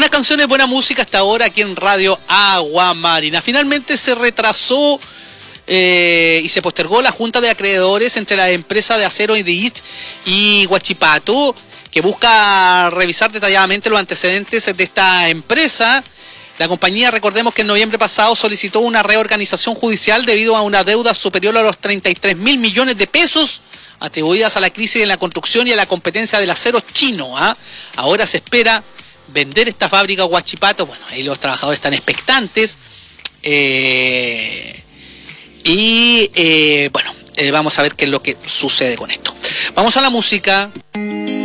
Buenas canciones, buena música hasta ahora aquí en Radio Agua Marina. Finalmente se retrasó y se postergó la junta de acreedores entre la empresa de acero Ideist y Huachipato, que busca revisar detalladamente los antecedentes de esta empresa. La compañía, recordemos que en noviembre pasado solicitó una reorganización judicial debido a una deuda superior a los 33.000 millones de pesos atribuidas a la crisis en la construcción y a la competencia del acero chino. Ahora se espera vender esta fábrica a Huachipato. Bueno, ahí los trabajadores están expectantes. Vamos a ver qué es lo que sucede con esto. Vamos a la música.